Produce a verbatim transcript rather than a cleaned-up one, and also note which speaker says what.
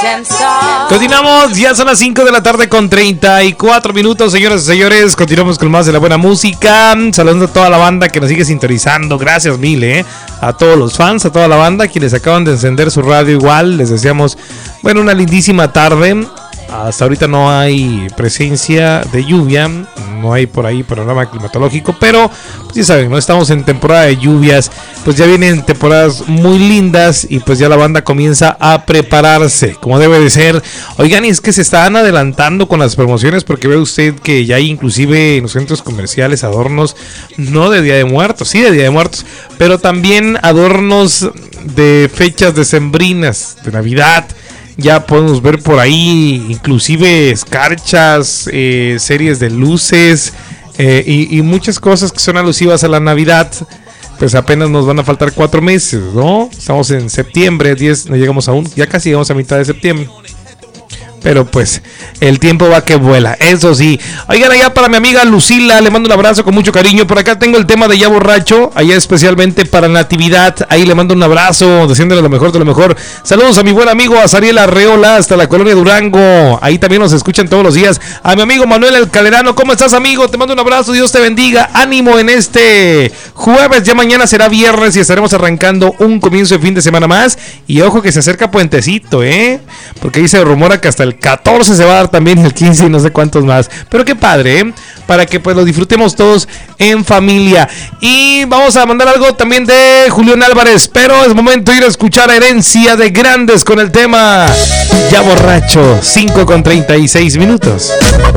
Speaker 1: Continuamos, ya son las cinco de la tarde con treinta y cuatro minutos, señoras y señores. Continuamos con más de la buena música. Saludando a toda la banda que nos sigue sintonizando. Gracias mil, eh. A todos los fans, a toda la banda quienes acaban de encender su radio igual. Les deseamos, bueno, una lindísima tarde. Hasta ahorita no hay presencia de lluvia, no hay por ahí panorama climatológico, pero pues ya saben, no estamos en temporada de lluvias, pues ya vienen temporadas muy lindas y pues ya la banda comienza a prepararse, como debe de ser. Oigan, y es que se están adelantando con las promociones porque ve usted que ya hay inclusive en los centros comerciales adornos, no de Día de Muertos, sí de Día de Muertos, pero también adornos de fechas decembrinas, de Navidad. Ya podemos ver por ahí inclusive escarchas, eh, series de luces eh, y, y muchas cosas que son alusivas a la Navidad. Pues apenas nos van a faltar cuatro meses, ¿no? Estamos en septiembre, diez, no llegamos aún, ya casi llegamos a mitad de septiembre. Pero pues el tiempo va que vuela, eso sí. Oigan, allá para mi amiga Lucila, le mando un abrazo con mucho cariño. Por acá tengo el tema de Ya Borracho, allá especialmente para Natividad. Ahí le mando un abrazo, deseándole lo mejor de lo mejor. Saludos a mi buen amigo Azariel Arreola, hasta la colonia Durango. Ahí también nos escuchan todos los días. A mi amigo Manuel El Calderano, ¿cómo estás, amigo? Te mando un abrazo, Dios te bendiga. Ánimo en este jueves, ya mañana será viernes y estaremos arrancando un comienzo de fin de semana más. Y ojo que se acerca puentecito, ¿eh? Porque ahí se rumora que hasta el catorce se va a dar también, el quince y no sé cuántos más. Pero qué padre, ¿eh? Para que pues lo disfrutemos todos en familia. Y vamos a mandar algo también de Julián Álvarez, pero es momento de ir a escuchar a Herencia de Grandes con el tema Ya Borracho, cinco con treinta y seis minutos.